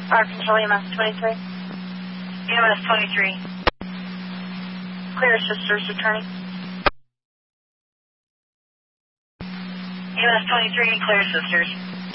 Our control EMS 23. EMS 23. Clear sisters returning. EMS 23, clear sisters.